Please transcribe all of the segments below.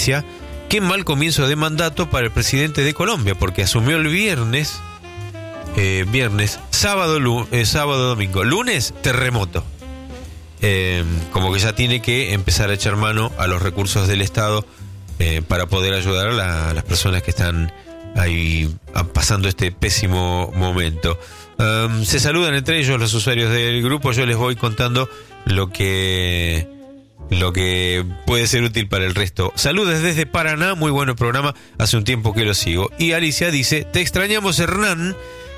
Alicia, qué mal comienzo de mandato para el presidente de Colombia, porque asumió el viernes, sábado, domingo, lunes, terremoto. Como que ya tiene que empezar a echar mano a los recursos del Estado para poder ayudar a las personas que están ahí pasando este pésimo momento. Se saludan entre ellos los usuarios del grupo. Yo les voy contando lo que puede ser útil para el resto. Saludos desde Paraná, muy bueno programa, hace un tiempo que lo sigo. Y Alicia dice: te extrañamos, Hernán.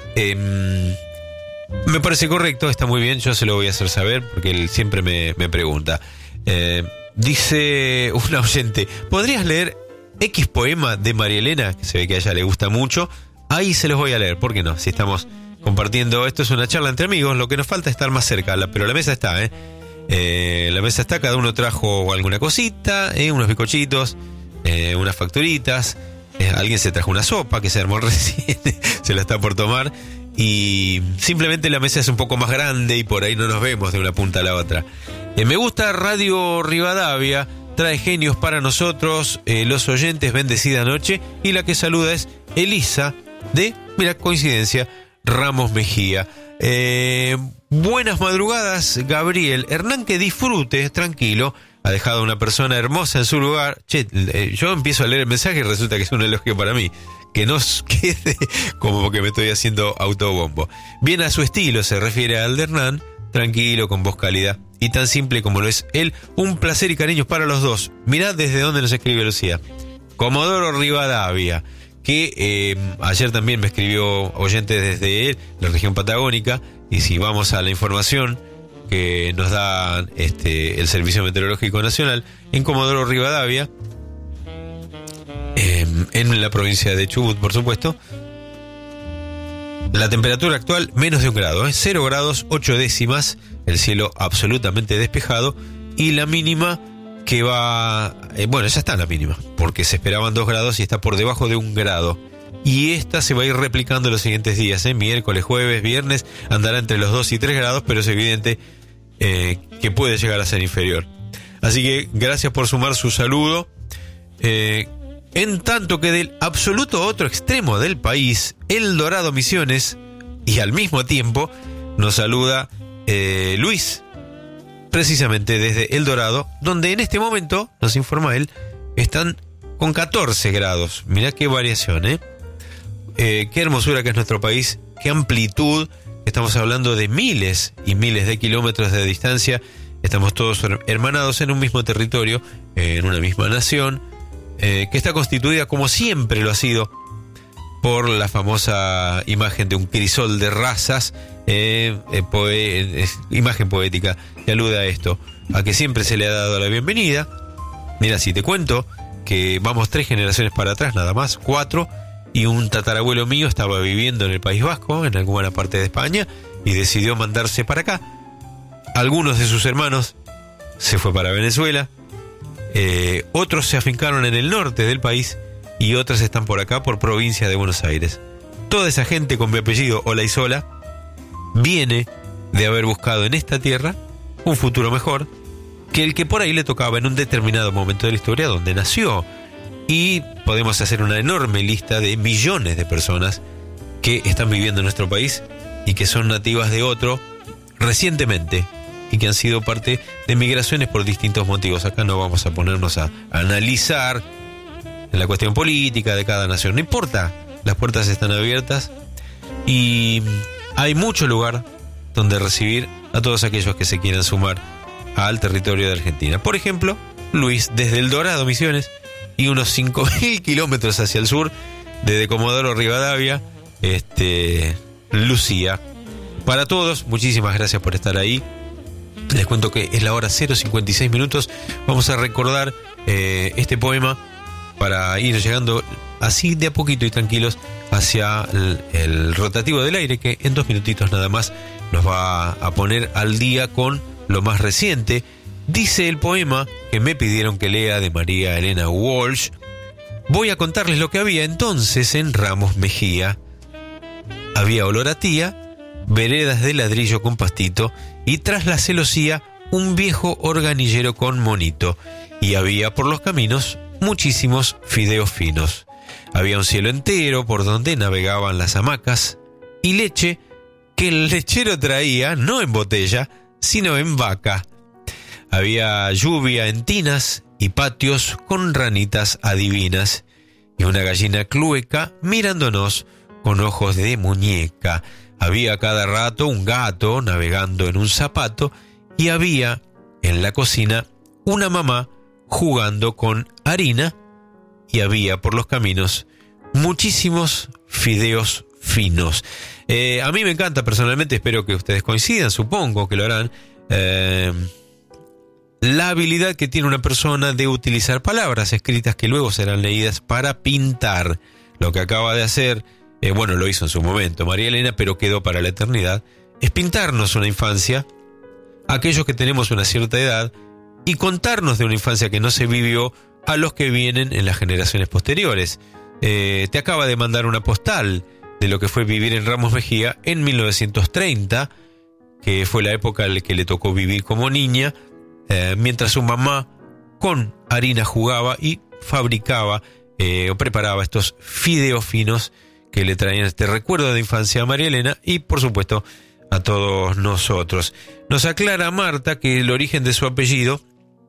Me parece correcto, está muy bien, yo se lo voy a hacer saber porque él siempre me pregunta. Dice una oyente: ¿podrías leer X poema de María Elena? Que se ve que a ella le gusta mucho. Ahí se los voy a leer, ¿por qué no? Si estamos compartiendo, esto es una charla entre amigos, lo que nos falta es estar más cerca, pero la mesa está, la mesa está, cada uno trajo alguna cosita, unos bizcochitos, unas facturitas, alguien se trajo una sopa que se armó recién, se la está por tomar, y simplemente la mesa es un poco más grande y por ahí no nos vemos de una punta a la otra. Me gusta Radio Rivadavia, trae genios para nosotros, los oyentes, bendecida noche, y la que saluda es Elisa de, mira, coincidencia, Ramos Mejía. Buenas madrugadas, Gabriel. Hernán, que disfrute, tranquilo. Ha dejado a una persona hermosa en su lugar. Che, yo empiezo a leer el mensaje y resulta que es un elogio para mí. Que no quede como que me estoy haciendo autobombo. Bien a su estilo se refiere al de Hernán, tranquilo, con voz cálida y tan simple como lo es él. Un placer y cariños para los dos. Mirad desde dónde nos escribe Lucía. Comodoro Rivadavia, que ayer también me escribió oyente desde la región patagónica, y si vamos a la información que nos da el Servicio Meteorológico Nacional, en Comodoro Rivadavia, en la provincia de Chubut, por supuesto, la temperatura actual menos de 1 grado, 0 grados 8 décimas, el cielo absolutamente despejado, y la mínima que va, bueno, ya está la mínima, porque se esperaban 2 grados y está por debajo de 1 grado. Y esta se va a ir replicando los siguientes días, miércoles, jueves, viernes, andará entre los 2 y 3 grados, pero es evidente que puede llegar a ser inferior. Así que gracias por sumar su saludo. En tanto que del absoluto otro extremo del país, El Dorado, Misiones, y al mismo tiempo nos saluda Luis, precisamente desde El Dorado, donde en este momento, nos informa él, están con 14 grados. Mirá qué variación, qué hermosura que es nuestro país, qué amplitud. Estamos hablando de miles y miles de kilómetros de distancia. Estamos todos hermanados en un mismo territorio, en una misma nación, que está constituida, como siempre lo ha sido, por la famosa imagen de un crisol de razas, imagen poética que alude a esto, a que siempre se le ha dado la bienvenida. Mira, si te cuento que vamos 3 generaciones para atrás, nada más, 4, y un tatarabuelo mío estaba viviendo en el País Vasco, en alguna parte de España, y decidió mandarse para acá. Algunos de sus hermanos se fue para Venezuela, otros se afincaron en el norte del país y otros están por acá, por provincia de Buenos Aires. Toda esa gente con mi apellido Olaizola viene de haber buscado en esta tierra un futuro mejor que el que por ahí le tocaba en un determinado momento de la historia donde nació. Y podemos hacer una enorme lista de millones de personas que están viviendo en nuestro país y que son nativas de otro recientemente y que han sido parte de migraciones por distintos motivos. Acá no vamos a ponernos a analizar la cuestión política de cada nación, no importa, las puertas están abiertas y hay mucho lugar donde recibir a todos aquellos que se quieran sumar al territorio de Argentina. Por ejemplo, Luis, desde El Dorado, Misiones, y unos 5.000 kilómetros hacia el sur, desde Comodoro Rivadavia, Lucía. Para todos, muchísimas gracias por estar ahí. Les cuento que es la hora 0:56 minutos. Vamos a recordar este poema para ir llegando así de a poquito y tranquilos hacia el rotativo del aire, que en 2 minutitos nada más nos va a poner al día con lo más reciente. Dice el poema que me pidieron que lea, de María Elena Walsh. Voy a contarles lo que había entonces en Ramos Mejía. Había olor a tía, veredas de ladrillo con pastito, y tras la celosía un viejo organillero con monito. Y había por los caminos muchísimos fideos finos. Había un cielo entero por donde navegaban las hamacas y leche que el lechero traía no en botella, sino en vaca. Había lluvia en tinas y patios con ranitas adivinas y una gallina clueca mirándonos con ojos de muñeca. Había cada rato un gato navegando en un zapato y había en la cocina una mamá jugando con harina y había por los caminos muchísimos fideos finos. A mí me encanta personalmente, espero que ustedes coincidan, supongo que lo harán, la habilidad que tiene una persona de utilizar palabras escritas que luego serán leídas para pintar. Lo que acaba de hacer, bueno, lo hizo en su momento María Elena, pero quedó para la eternidad, es pintarnos una infancia, aquellos que tenemos una cierta edad, y contarnos de una infancia que no se vivió a los que vienen en las generaciones posteriores. Te acaba de mandar una postal de lo que fue vivir en Ramos Mejía en 1930, que fue la época en la que le tocó vivir como niña, mientras su mamá con harina jugaba y fabricaba o preparaba estos fideos finos que le traían este recuerdo de infancia a María Elena y por supuesto a todos nosotros. Nos aclara Marta que el origen de su apellido,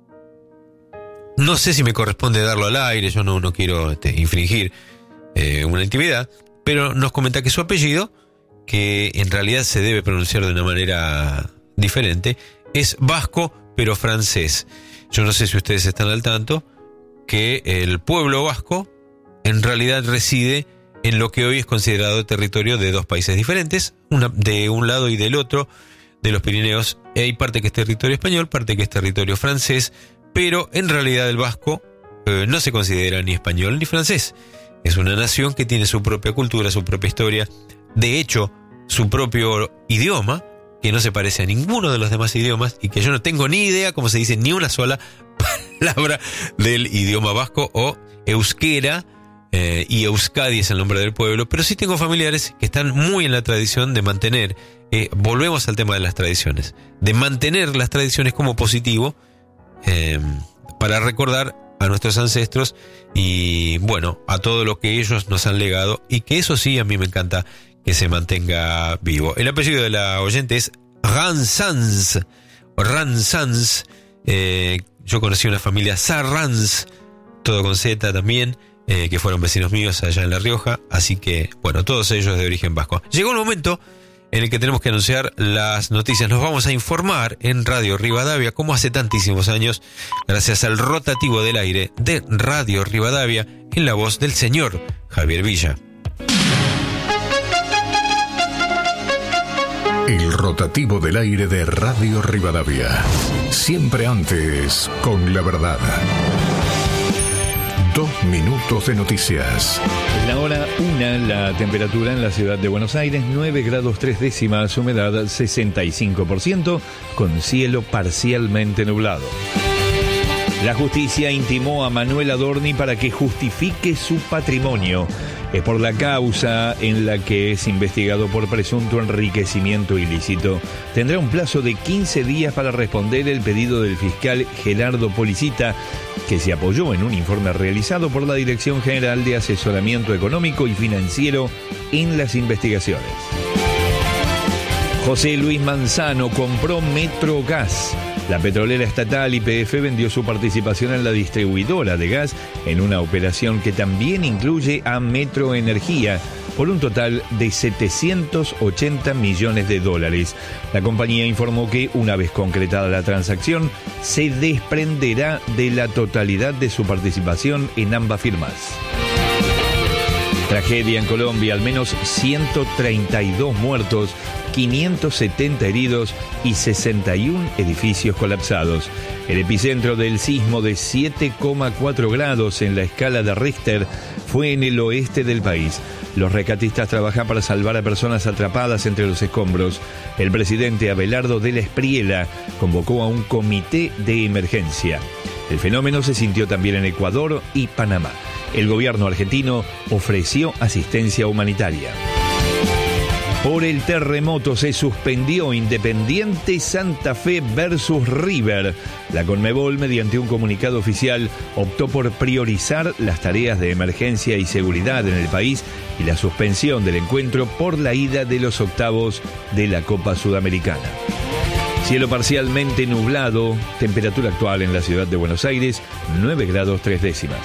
no sé si me corresponde darlo al aire, yo no quiero infringir una intimidad, pero nos comenta que su apellido, que en realidad se debe pronunciar de una manera diferente, es vasco pero francés. Yo no sé si ustedes están al tanto que el pueblo vasco en realidad reside en lo que hoy es considerado territorio de dos países diferentes, de un lado y del otro de los Pirineos. Hay parte que es territorio español, parte que es territorio francés, pero en realidad el vasco no se considera ni español ni francés. Es una nación que tiene su propia cultura, su propia historia, de hecho su propio idioma, que no se parece a ninguno de los demás idiomas y que yo no tengo ni idea cómo se dice ni una sola palabra del idioma vasco, o euskera, y Euskadi es el nombre del pueblo, pero sí tengo familiares que están muy en la tradición de mantener, volvemos al tema de las tradiciones, de mantener las tradiciones como positivo, para recordar a nuestros ancestros y bueno, a todo lo que ellos nos han legado, y que eso sí a mí me encanta que se mantenga vivo. El apellido de la oyente es Ransans. Yo conocí una familia Sarrans, todo con Z también, que fueron vecinos míos allá en La Rioja, así que bueno, todos ellos de origen vasco. Llegó el momento en el que tenemos que anunciar las noticias. Nos vamos a informar en Radio Rivadavia, como hace tantísimos años, gracias al rotativo del aire de Radio Rivadavia, en la voz del señor Javier Villa. El rotativo del aire de Radio Rivadavia. Siempre antes, con la verdad. 2 minutos de noticias. La hora 1, la temperatura en la ciudad de Buenos Aires, 9 grados 3 décimas, humedad 65%, con cielo parcialmente nublado. La justicia intimó a Manuel Adorni para que justifique su patrimonio. Es por la causa en la que es investigado por presunto enriquecimiento ilícito. Tendrá un plazo de 15 días para responder el pedido del fiscal Gerardo Policita, que se apoyó en un informe realizado por la Dirección General de Asesoramiento Económico y Financiero en las investigaciones. José Luis Manzano compró Metrogas. La petrolera estatal YPF vendió su participación en la distribuidora de gas en una operación que también incluye a Metroenergía por un total de $780 millones. La compañía informó que, una vez concretada la transacción, se desprenderá de la totalidad de su participación en ambas firmas. Tragedia en Colombia, al menos 132 muertos, 570 heridos y 61 edificios colapsados. El epicentro del sismo de 7,4 grados en la escala de Richter fue en el oeste del país. Los rescatistas trabajan para salvar a personas atrapadas entre los escombros. El presidente Abelardo de la Espriella convocó a un comité de emergencia. El fenómeno se sintió también en Ecuador y Panamá. El gobierno argentino ofreció asistencia humanitaria. Por el terremoto se suspendió Independiente Santa Fe versus River. La Conmebol, mediante un comunicado oficial, optó por priorizar las tareas de emergencia y seguridad en el país y la suspensión del encuentro por la ida de los octavos de la Copa Sudamericana. Cielo parcialmente nublado, temperatura actual en la ciudad de Buenos Aires, 9 grados 3 décimas.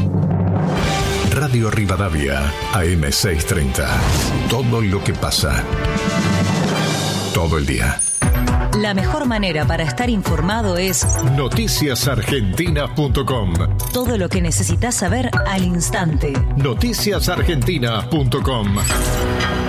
Radio Rivadavia, AM630. Todo lo que pasa. Todo el día. La mejor manera para estar informado es noticiasargentina.com. Todo lo que necesitas saber al instante. Noticiasargentina.com.